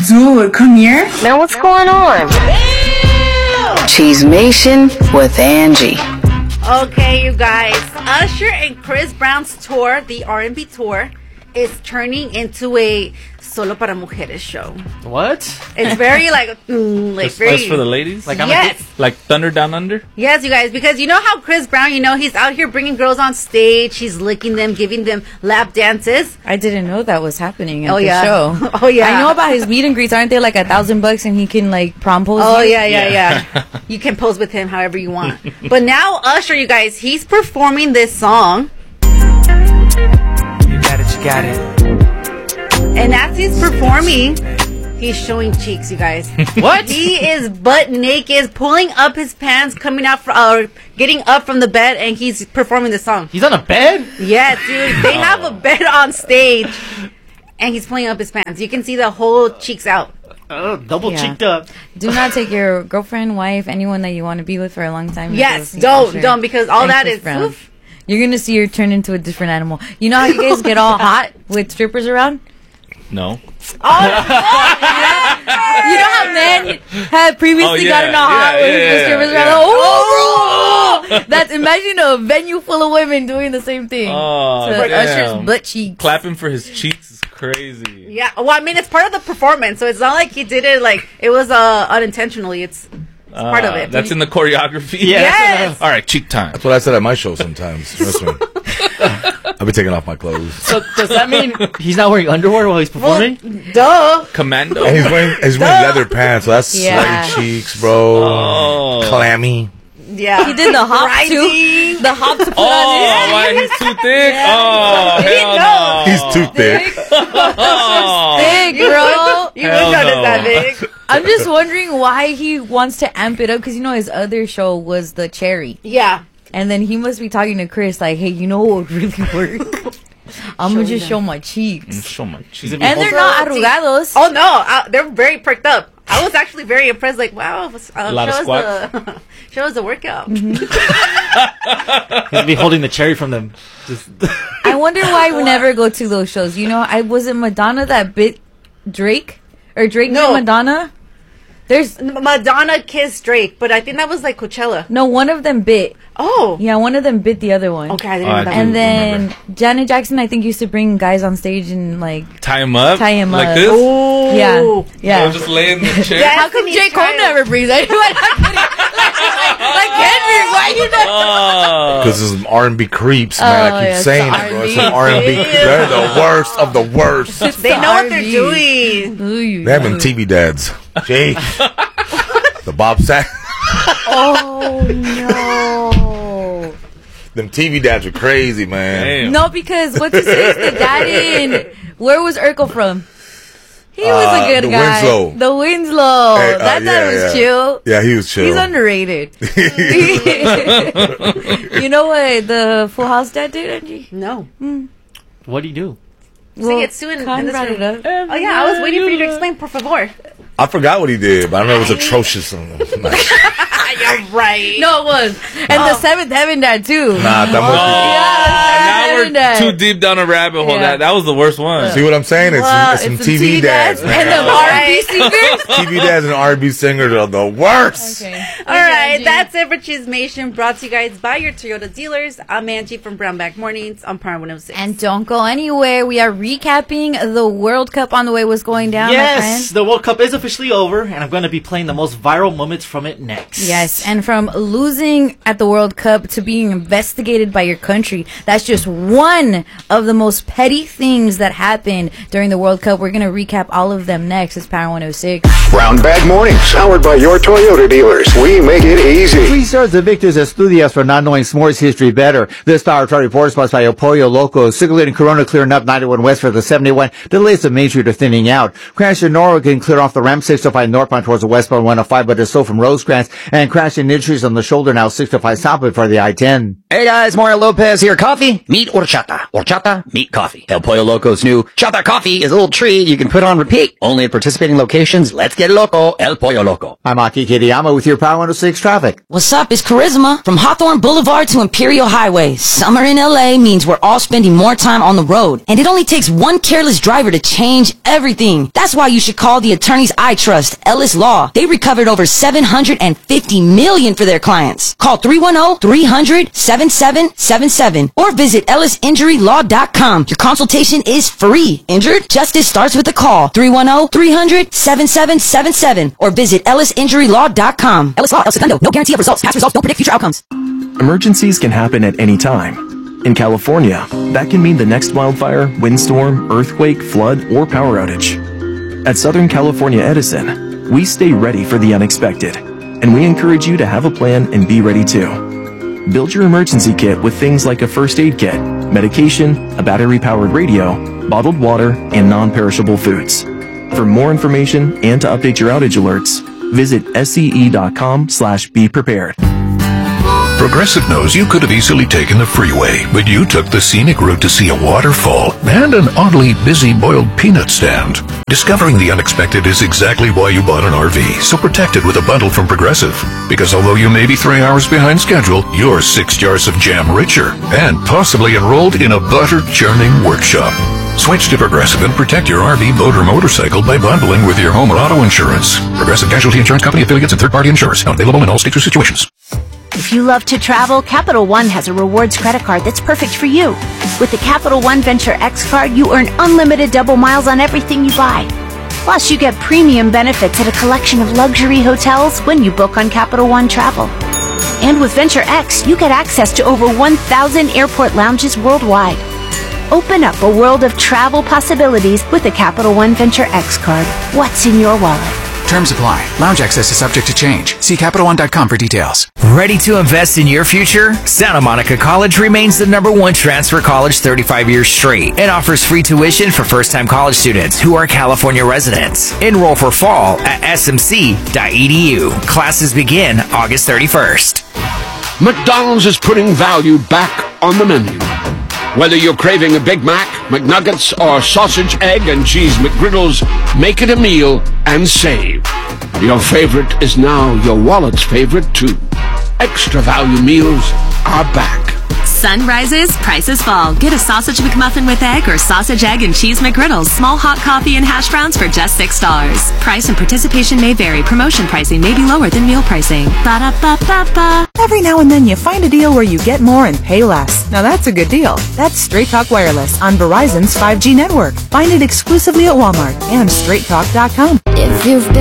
Dude, come here. Man, what's going on? Cheesemation with Angie. Okay, you guys. Usher and Chris Brown's tour, the R&B tour, is turning into a Solo para Mujeres show. What? It's very Just for the ladies? Yes. Like Thunder Down Under? Yes, you guys, because you know how Chris Brown, he's out here bringing girls on stage, he's licking them, giving them lap dances. I didn't know that was happening at the yeah. show. Oh, yeah. I know about his meet and greets. Aren't they like $1,000 and he can like prom pose? Oh, you? yeah. You can pose with him however you want. But now Usher, you guys, he's performing this song. You got it. And as he's performing, he's showing cheeks, you guys. What? He is butt naked, pulling up his pants, getting up from the bed, and he's performing the song. He's on a bed? Yeah, dude. They have a bed on stage, and he's pulling up his pants. You can see the whole cheeks out. Oh, double cheeked up. Do not take your girlfriend, wife, anyone that you want to be with for a long time. Yes, don't, because all that is... Oof. You're going to see her turn into a different animal. You know how you guys get all hot with strippers around? No. Oh, you know how men had previously gotten all hot with the strippers around? Oh, that's, imagine a venue full of women doing the same thing. Oh, so Usher's butt cheeks. Clapping for his cheeks is crazy. Yeah, well, I mean, it's part of the performance, so it's not like he did it it was unintentionally. It's part of it. That's in the choreography? Yes. All right, cheek time. That's what I said at my show sometimes. Trust me. I'll be taking off my clothes. So does that mean he's not wearing underwear while he's performing? Duh. Commando. And he's wearing leather pants, so that's sweaty cheeks, bro. Oh. Clammy. Yeah. He did the hop too. The hop to put on his. Why he's too thick? Oh, hell no. He's too thick. Big, bro. You would notice that big. I'm just wondering why he wants to amp it up, because his other show was the Cherry. Yeah. And then he must be talking to Chris like, hey, you know what would really work? I'm going to just show my cheeks. Show my cheeks. And they're not arrugados. Oh, no. They're very perked up. I was actually very impressed. Like, wow. A lot of squats. Show us the workout. Mm-hmm. He's going to be holding the cherry from them. I wonder why we never go to those shows. Was it Madonna that bit Drake? Or Drake bit Madonna? There's Madonna kissed Drake, but I think that was like Coachella. No, one of them bit. Oh. Yeah, one of them bit the other one. Okay, I didn't know that. And then Janet Jackson, I think, used to bring guys on stage and tie him up like up. this. Oh. Yeah. Just lay in the chair. How come J. Cole never brings anyone? Like Henry, why you not? Because there's some R&B creeps, man. I keep saying it, bro. Some R&B. They're the worst of the worst. They know what they're doing. They have them TV dads. Jeez. The Bob Saget. Oh, no. Them TV dads are crazy, man. Damn. No, because what's his face? The dad in... Where was Urkel from? He was a good guy. Winslow. The Winslow. Hey, that dad was chill. Yeah, he was chill. He's underrated. You know what the Full House dad did, Angie? No. What do you do? Say it soon. Khan brought it up. Oh, yeah. I was waiting for you to explain, por favor. I forgot what he did, but I know it was atrocious. You're right. No, it was. And the Seventh Heaven dad, too. Nah, that now we're too deep down a rabbit hole. Yeah. That was the worst one. See what I'm saying? It's some TV dads, man. And the R&B singers. TV dads and R&B singers are the worst. Okay. All right, that's it for Cheesemation, brought to you guys by your Toyota dealers. I'm Angie from Brownback Mornings on Power 106. And don't go anywhere. We are recapping the World Cup on the way. What's going down, my Yes, friend? the World Cup is officially over, and I'm going to be playing the most viral moments from it next. Yes, and from losing at the World Cup to being investigated by your country, that's just one of the most petty things that happened during the World Cup. We're going to recap all of them next. It's Power 106. Brown Bag Mornings, powered by your Toyota dealers. We make it easy. 3 stars Invictus Estudias for not knowing s'mores history better. This Power Chart report is sponsored by El Pollo Loco. Circulating Corona clearing up 91 West for the 71. Delays of Main Street are thinning out. Cranston Norwood can clear off the ramp 605 northbound towards the westbound 105, but it's slow from Rosecrans. And crashing injuries on the shoulder now 605 southbound for the I-10. Hey guys, Mario Lopez here. Coffee? Meet horchata. Horchata? Meet coffee. El Pollo Loco's new Chata Coffee is a little treat you can put on repeat. Only at participating locations. Let's get loco. El Pollo Loco. I'm Aki Kiriyama with your Power 106 traffic. What's up? It's Charisma. From Hawthorne Boulevard to Imperial Highway. Summer in LA means we're all spending more time on the road. And it only takes one careless driver to change everything. That's why you should call the attorneys I trust, Ellis Law. They recovered over $750 million for their clients. Call 310-300-7777 or visit ellisinjurylaw.com. Your consultation is free. Injured? Justice starts with a call. 310-300-7777 or visit ellisinjurylaw.com. Ellis Law, El Segundo. No guarantee of results. Past results don't predict future outcomes. Emergencies can happen at any time. In California, that can mean the next wildfire, windstorm, earthquake, flood, or power outage. At Southern California Edison, we stay ready for the unexpected, and we encourage you to have a plan and be ready too. Build your emergency kit with things like a first aid kit, medication, a battery-powered radio, bottled water, and non-perishable foods. For more information and to update your outage alerts, visit SCE.com/beprepared. Progressive knows you could have easily taken the freeway, but you took the scenic route to see a waterfall and an oddly busy boiled peanut stand. Discovering the unexpected is exactly why you bought an RV, so protect it with a bundle from Progressive. Because although you may be 3 hours behind schedule, you're 6 jars of jam richer and possibly enrolled in a butter-churning workshop. Switch to Progressive and protect your RV, boat, or motorcycle by bundling with your home or auto insurance. Progressive Casualty Insurance Company affiliates and third-party insurers. Not available in all states or situations. If you love to travel, Capital One has a rewards credit card that's perfect for you. With the Capital One Venture X card, you earn unlimited double miles on everything you buy. Plus, you get premium benefits at a collection of luxury hotels when you book on Capital One Travel. And with Venture X, you get access to over 1,000 airport lounges worldwide. Open up a world of travel possibilities with the Capital One Venture X card. What's in your wallet? Terms apply. Lounge access is subject to change. See CapitalOne.com for details. Ready to invest in your future? Santa Monica College remains the #1 transfer college 35 years straight and offers free tuition for first-time college students who are California residents. Enroll for fall at smc.edu. Classes begin August 31st. McDonald's is putting value back on the menu. Whether you're craving a Big Mac, McNuggets, or sausage, egg, and cheese McGriddles, make it a meal and save. Your favorite is now your wallet's favorite, too. Extra value meals are back. Sun rises, prices fall. Get a sausage McMuffin with egg or sausage, egg, and cheese McGriddles. Small hot coffee and hash browns for just $6. Price and participation may vary. Promotion pricing may be lower than meal pricing. Ba-da-ba-ba-ba. Every now and then you find a deal where you get more and pay less. Now that's a good deal. That's Straight Talk Wireless on Verizon's 5G network. Find it exclusively at Walmart and straighttalk.com. If you've been